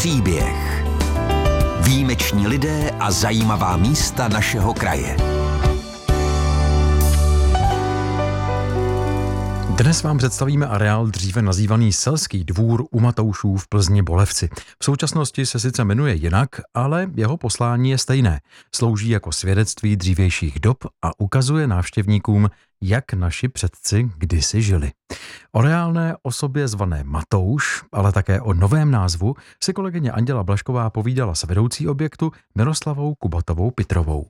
Příběh. Výjimeční lidé a zajímavá místa našeho kraje. Dnes vám představíme areál dříve nazývaný Selský dvůr u Matoušů v Plzni Bolevci. V současnosti se sice jmenuje jinak, ale jeho poslání je stejné. Slouží jako svědectví dřívějších dob a ukazuje návštěvníkům, jak naši předci kdysi žili. O reálné osobě zvané Matouš, ale také o novém názvu si kolegyně Anděla Blažková povídala s vedoucí objektu Miroslavou Kubatovou-Pitrovou.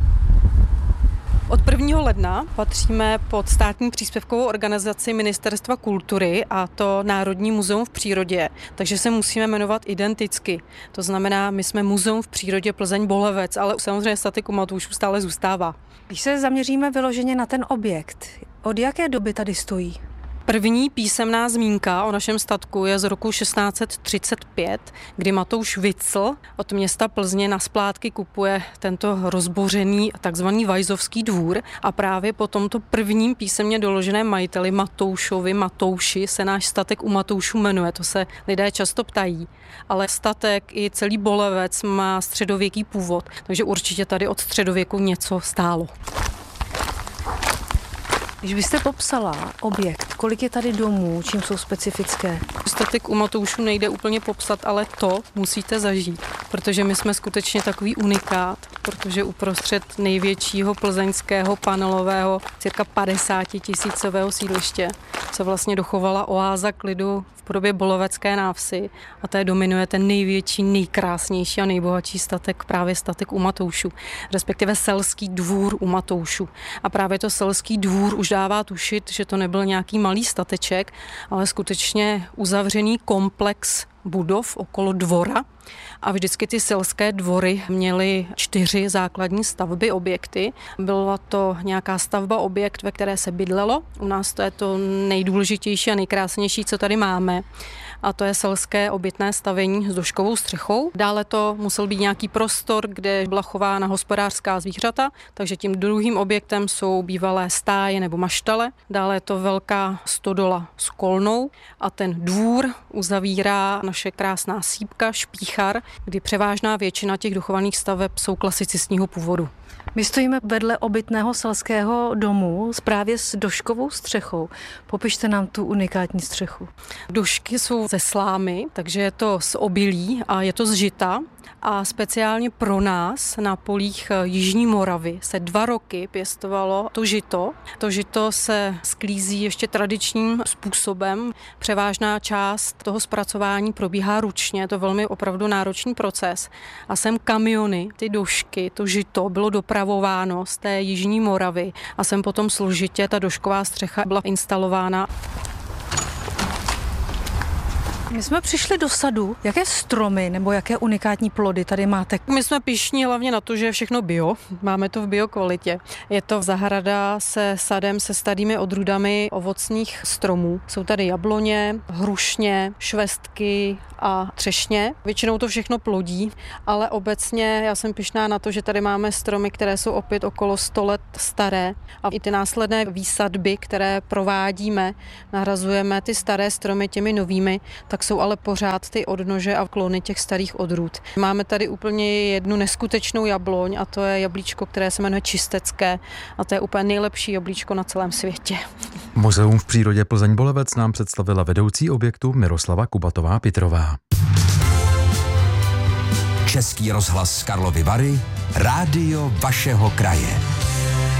Od 1. ledna patříme pod státní příspěvkovou organizaci Ministerstva kultury, a to Národní muzeum v přírodě, takže se musíme jmenovat identicky. To znamená, my jsme Muzeum v přírodě Plzeň-Bolevec, ale samozřejmě statek u Matoušů stále zůstává. Když se zaměříme vyloženě na ten objekt, od jaké doby tady stojí? První písemná zmínka o našem statku je z roku 1635, kdy Matouš Vicl od města Plzně na splátky kupuje tento rozbořený takzvaný Vajzovský dvůr a právě po tomto prvním písemně doloženém majiteli Matouši se náš statek u Matoušů jmenuje. To se lidé často ptají, ale statek i celý Bolevec má středověký původ, takže určitě tady od středověku něco stálo. Když byste popsala objekt, kolik je tady domů, čím jsou specifické? Statek u Matoušů nejde úplně popsat, ale to musíte zažít, protože my jsme skutečně takový unikát, protože uprostřed největšího plzeňského panelového cirka 50 000 sídliště se vlastně dochovala oáza klidu v podobě Bolevecké návsi a té dominuje ten největší, nejkrásnější a nejbohatší statek, právě statek u Matoušů, respektive Selský dvůr u Matoušů. A právě to Selský dvůr už dává tušit, že to nebyl nějaký malý stateček, ale skutečně uzavřený komplex budov okolo dvora. A vždycky ty selské dvory měly 4 základní stavby, objekty. Byla to nějaká stavba, objekt, ve které se bydlelo. U nás to je to nejdůležitější a nejkrásnější, co tady máme. A to je selské obytné stavení s doškovou střechou. Dále to musel být nějaký prostor, kde byla chována hospodářská zvířata, takže tím druhým objektem jsou bývalé stáje nebo maštale. Dále je to velká stodola s kolnou a ten dvůr uzavírá naše krásná sýpka, špíchar, kdy převážná většina těch dochovaných staveb jsou klasicistního původu. My stojíme vedle obytného selského domu právě s doškovou střechou. Popište nám tu unikátní střechu. Došky jsou ze slámy, takže je to z obilí a je to z žita. A speciálně pro nás na polích Jižní Moravy se 2 roky pěstovalo to žito. To žito se sklízí ještě tradičním způsobem. Převážná část toho zpracování probíhá ručně, je to velmi opravdu náročný proces. A sem kamiony, ty došky, to žito bylo dopravováno z té Jižní Moravy a sem potom složitě ta došková střecha byla instalována. My jsme přišli do sadu. Jaké stromy nebo jaké unikátní plody tady máte? My jsme pyšní hlavně na to, že je všechno bio. Máme to v bio kvalitě. Je to zahrada se sadem se starými odrůdami ovocných stromů. Jsou tady jabloně, hrušně, švestky a třešně. Většinou to všechno plodí, ale obecně já jsem pyšná na to, že tady máme stromy, které jsou opět okolo 100 let staré a i ty následné výsadby, které provádíme, nahrazujeme ty staré stromy těmi novými, tak jsou ale pořád ty odnože a klony těch starých odrůd. Máme tady úplně jednu neskutečnou jabloň a to je jablíčko, které se jmenuje Čistecké a to je úplně nejlepší jablíčko na celém světě. Muzeum v přírodě Plzeň-Bolevec nám představila vedoucí objektu Miroslava Kubatová-Pitrová. Český rozhlas Karlovy Vary, rádio vašeho kraje.